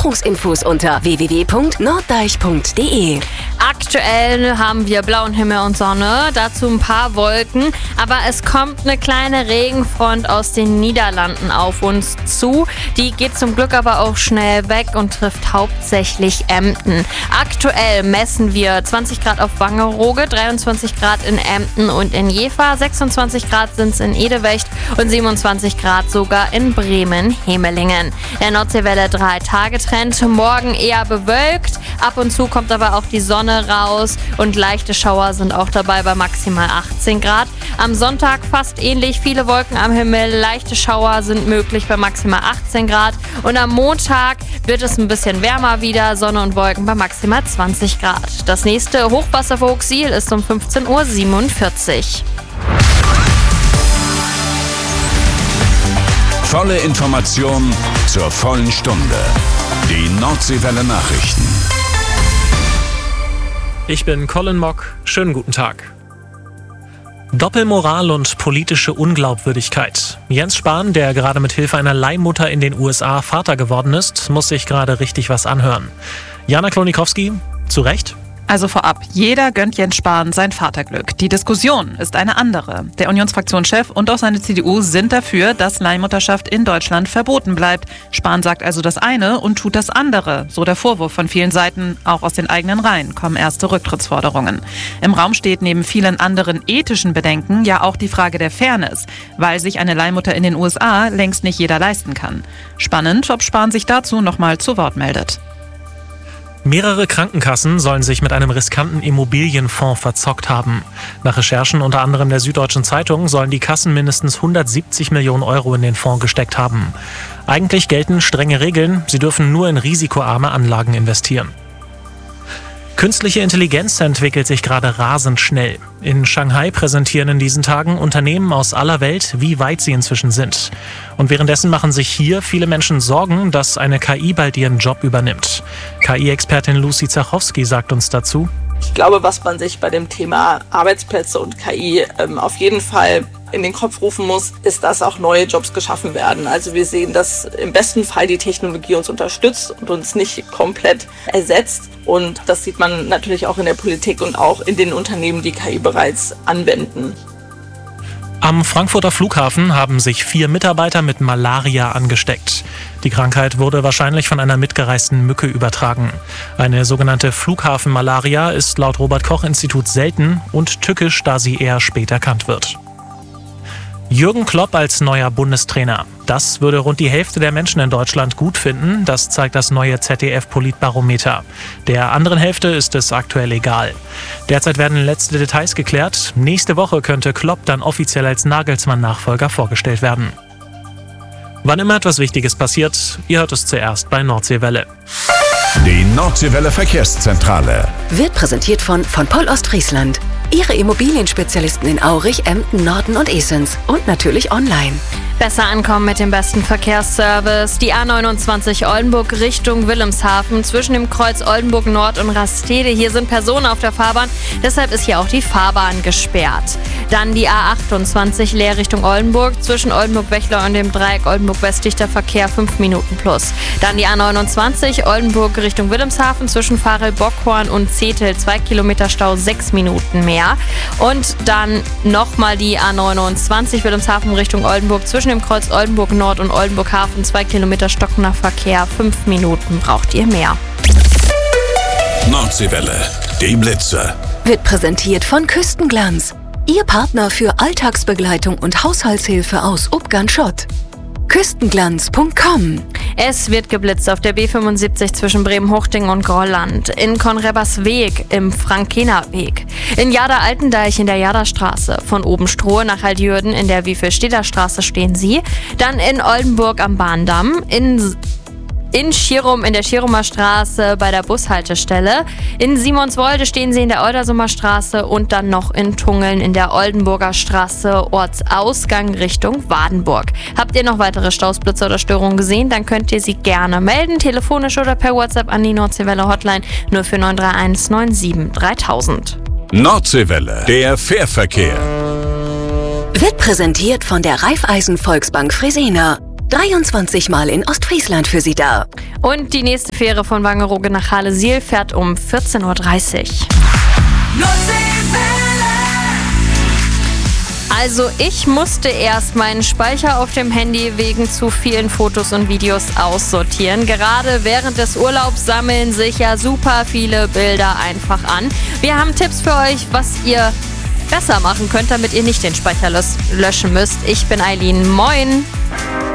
Buchungsinfos unter www.norddeich.de. Aktuell haben wir blauen Himmel und Sonne, dazu ein paar Wolken, aber es kommt eine kleine Regenfront aus den Niederlanden auf uns zu. Die geht zum Glück aber auch schnell weg und trifft hauptsächlich Emden. Aktuell messen wir 20 Grad auf Wangerooge, 23 Grad in Emden und in Jever, 26 Grad sind es in Edewecht und 27 Grad sogar in Bremen-Hemelingen. Der Nordseewelle 3-Tage-Trend, morgen eher bewölkt, ab und zu kommt aber auch die Sonne raus und leichte Schauer sind auch dabei bei maximal 18 Grad. Am Sonntag fast ähnlich, viele Wolken am Himmel, leichte Schauer sind möglich bei maximal 18 Grad und am Montag wird es ein bisschen wärmer wieder, Sonne und Wolken bei maximal 20 Grad. Das nächste Hochwasser vor Uxil ist um 15:47 Uhr. Volle Information zur vollen Stunde. Die Nordseewelle Nachrichten. Ich bin Colin Mock. Schönen guten Tag. Doppelmoral und politische Unglaubwürdigkeit. Jens Spahn, der gerade mit Hilfe einer Leihmutter in den USA Vater geworden ist, muss sich gerade richtig was anhören. Jana Klonikowski, zu Recht? Also vorab, jeder gönnt Jens Spahn sein Vaterglück. Die Diskussion ist eine andere. Der Unionsfraktionschef und auch seine CDU sind dafür, dass Leihmutterschaft in Deutschland verboten bleibt. Spahn sagt also das eine und tut das andere. So der Vorwurf von vielen Seiten. Auch aus den eigenen Reihen kommen erste Rücktrittsforderungen. Im Raum steht neben vielen anderen ethischen Bedenken ja auch die Frage der Fairness, weil sich eine Leihmutter in den USA längst nicht jeder leisten kann. Spannend, ob Spahn sich dazu nochmal zu Wort meldet. Mehrere Krankenkassen sollen sich mit einem riskanten Immobilienfonds verzockt haben. Nach Recherchen unter anderem der Süddeutschen Zeitung sollen die Kassen mindestens 170 Millionen Euro in den Fonds gesteckt haben. Eigentlich gelten strenge Regeln, sie dürfen nur in risikoarme Anlagen investieren. Künstliche Intelligenz entwickelt sich gerade rasend schnell. In Shanghai präsentieren in diesen Tagen Unternehmen aus aller Welt, wie weit sie inzwischen sind. Und währenddessen machen sich hier viele Menschen Sorgen, dass eine KI bald ihren Job übernimmt. KI-Expertin Lucy Zachowski sagt uns dazu: Ich glaube, was man sich bei dem Thema Arbeitsplätze und KI auf jeden Fall in den Kopf rufen muss, ist, dass auch neue Jobs geschaffen werden. Also wir sehen, dass im besten Fall die Technologie uns unterstützt und uns nicht komplett ersetzt. Und das sieht man natürlich auch in der Politik und auch in den Unternehmen, die KI bereits anwenden. Am Frankfurter Flughafen haben sich 4 Mitarbeiter mit Malaria angesteckt. Die Krankheit wurde wahrscheinlich von einer mitgereisten Mücke übertragen. Eine sogenannte Flughafenmalaria ist laut Robert-Koch-Institut selten und tückisch, da sie eher spät erkannt wird. Jürgen Klopp als neuer Bundestrainer. Das würde rund die Hälfte der Menschen in Deutschland gut finden. Das zeigt das neue ZDF-Politbarometer. Der anderen Hälfte ist es aktuell egal. Derzeit werden letzte Details geklärt. Nächste Woche könnte Klopp dann offiziell als Nagelsmann-Nachfolger vorgestellt werden. Wann immer etwas Wichtiges passiert, ihr hört es zuerst bei Nordseewelle. Die Nordseewelle Verkehrszentrale Wird präsentiert von Poll Ostfriesland. Ihre Immobilienspezialisten in Aurich, Emden, Norden und Esens. Und natürlich online. Besser ankommen mit dem besten Verkehrsservice. Die A29 Oldenburg Richtung Wilhelmshaven zwischen dem Kreuz Oldenburg Nord und Rastede. Hier sind Personen auf der Fahrbahn, deshalb ist hier auch die Fahrbahn gesperrt. Dann die A28 Leer Richtung Oldenburg zwischen Oldenburg-Wechler und dem Dreieck Oldenburg-West dichter Verkehr 5 Minuten plus. Dann die A29 Oldenburg Richtung Wilhelmshaven zwischen Farel-Bockhorn und Zetel 2 Kilometer Stau 6 Minuten mehr. Und dann nochmal die A29 Wilhelmshaven Richtung Oldenburg zwischen dem Kreuz Oldenburg Nord und Oldenburg Hafen 2 Kilometer stockender Verkehr, 5 Minuten braucht ihr mehr. Nordseewelle, die Blitze. Wird präsentiert von Küstenglanz. Ihr Partner für Alltagsbegleitung und Haushaltshilfe aus Ubgan-Schott. Küstenglanz.com. Es wird geblitzt auf der B75 zwischen Bremen-Hochding und Grolland, in Konrebersweg im Frankenerweg, in Jada-Altendeich in der Jadastraße, von Obenstrohe nach Altjürden in der Wiefelsteder-Straße stehen Sie, dann in Oldenburg am Bahndamm, in Schierum in der Schierumer Straße bei der Bushaltestelle. In Simonswolde stehen Sie in der Oldersumer Straße und dann noch in Tungeln in der Oldenburger Straße, Ortsausgang Richtung Wadenburg. Habt ihr noch weitere Staus, Blitze oder Störungen gesehen, dann könnt ihr sie gerne melden, telefonisch oder per WhatsApp an die Nordseewelle Hotline 04931 97 3000. Nordseewelle, der Fährverkehr. Wird präsentiert von der Raiffeisen Volksbank Fresenier. 23 Mal in Ostfriesland für Sie da. Und die nächste Fähre von Wangerooge nach Halesiel fährt um 14.30 Uhr. Also ich musste erst meinen Speicher auf dem Handy wegen zu vielen Fotos und Videos aussortieren. Gerade während des Urlaubs sammeln sich ja super viele Bilder einfach an. Wir haben Tipps für euch, was ihr besser machen könnt, damit ihr nicht den Speicher löschen müsst. Ich bin Eileen. Moin!